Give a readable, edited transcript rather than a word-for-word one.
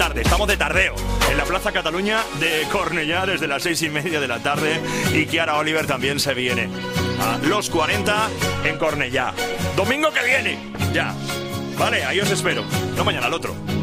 tarde, estamos de tardeo en la Plaza Cataluña de Cornellá desde las 6:30 de la tarde y Kiara Oliver también se viene a los 40 en Cornellá. Domingo que viene, ya. Vale, ahí os espero. No mañana, al otro.